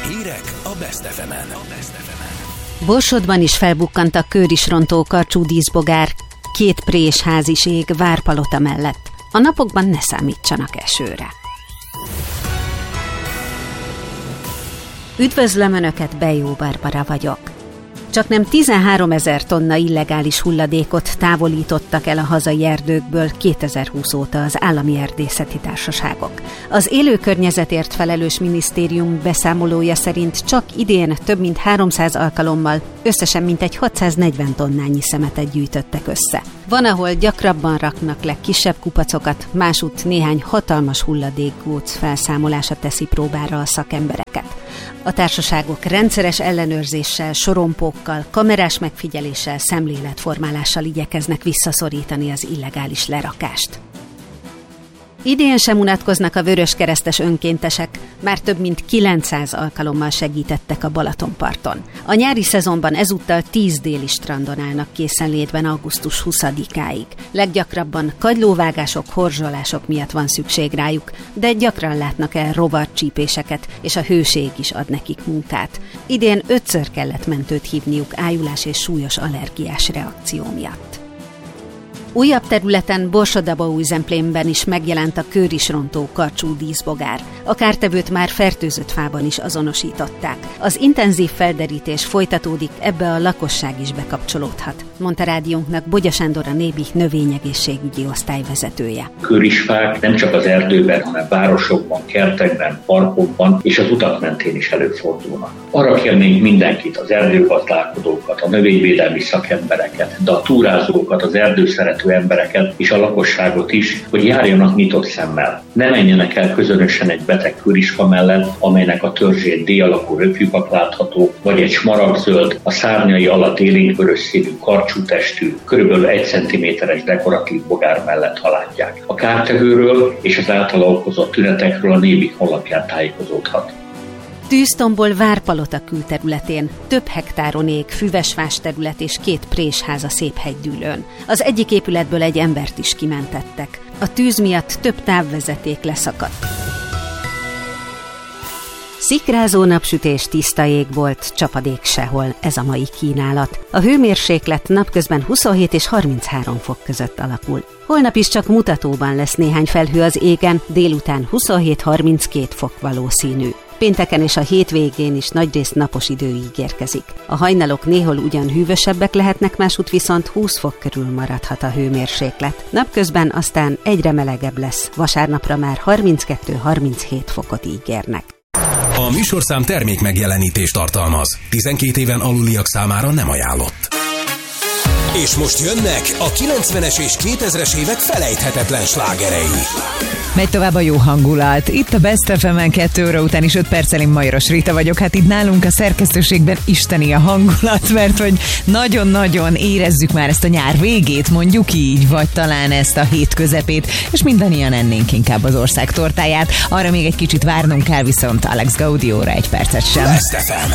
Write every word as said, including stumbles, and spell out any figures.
Hírek a Best ef emen. Borsodban is felbukkant a kőrisrontó karcsú díszbogár, két prés ház is ég Várpalota mellett. A napokban ne számítsanak esőre. Üdvözlöm Önöket, Bejó Barbara vagyok. Csaknem tizenháromezer tonna illegális hulladékot távolítottak el a hazai erdőkből kétezer-húsz óta az állami erdészeti társaságok. Az élőkörnyezetért felelős minisztérium beszámolója szerint csak idén több mint háromszáz alkalommal összesen mintegy hatszáznegyven tonnányi szemetet gyűjtöttek össze. Van, ahol gyakrabban raknak le kisebb kupacokat, másútt néhány hatalmas hulladékgóc felszámolása teszi próbára a szakembereket. A társaságok rendszeres ellenőrzéssel, sorompókkal, kamerás megfigyeléssel, szemléletformálással igyekeznek visszaszorítani az illegális lerakást. Idén sem unatkoznak a vöröskeresztes önkéntesek, már több mint kilencszáz alkalommal segítettek a Balatonparton. A nyári szezonban ezúttal tíz déli strandon állnak készenlétben augusztus huszadikáig. Leggyakrabban kagylóvágások, horzsolások miatt van szükség rájuk, de gyakran látnak el rovarcsípéseket, és a hőség is ad nekik munkát. Idén ötször kellett mentőt hívniuk ájulás és súlyos allergiás reakció miatt. Újabb területen, Borsod-Abaúj-Zemplénben is megjelent a kőrisrontó karcsú díszbogár. A kártevőt már fertőzött fában is azonosították. Az intenzív felderítés folytatódik, ebbe a lakosság is bekapcsolódhat, mondta rádiónknak Bogya Sándor, a Nébih növényegészségügyi osztályvezetője. Kőrisfák nem csak az erdőben, hanem városokban, kertekben, parkokban és az utak mentén is előfordulnak. Arra kérnénk mindenkit, az erdőgazdálkodókat, a növényvédelmi szakembereket, de a túrázókat, az erdőszerető embereket és a lakosságot is, hogy járjanak nyitott szemmel. Ne menjenek el közönösen egy beteg kőrisfa mellett, amelynek a törzsén D-alakú röplyukak látható, vagy egy smaragdzöld, a szárnyai alatt élénkvörös színű, karcsú testű, körülbelül egy centiméteres dekoratív bogár mellett haladják. A kártevőről és az általa okozott tünetekről a Nébih honlapján tájékozódhat. Tűztombol Várpalota külterületén, több hektáron ég füvesfás terület és két présház a Széphegydűlőn. Az egyik épületből egy embert is kimentettek. A tűz miatt több távvezeték leszakadt. Szikrázó napsütés, tiszta ég volt, csapadék sehol, ez a mai kínálat. A hőmérséklet napközben huszonhét és harminchárom fok között alakul. Holnap is csak mutatóban lesz néhány felhő az égen, délután huszonhét-harminckét fok valószínű. Pénteken és a hétvégén is nagyrészt napos idő ígérkezik. A hajnalok néhol ugyan hűvösebbek lehetnek, másút viszont húsz fok körül maradhat a hőmérséklet. Napközben aztán egyre melegebb lesz, vasárnapra már harminckettő-harminchét fokot ígérnek. A műsorszám termék megjelenítést tartalmaz. tizenkét éven aluliak számára nem ajánlott. És most jönnek a kilencvenes és kétezres évek felejthetetlen slágerei. Megy tovább a jó hangulat. Itt a Best ef emen kettő óra után is öt perccel én Majoros Rita vagyok. Hát itt nálunk a szerkesztőségben isteni a hangulat, mert hogy nagyon-nagyon érezzük már ezt a nyár végét, mondjuk így, vagy talán ezt a hét közepét, és mindannyian ennénk inkább az ország tortáját. Arra még egy kicsit várnunk kell, viszont Alex Gaudióra egy percet sem. Best ef em.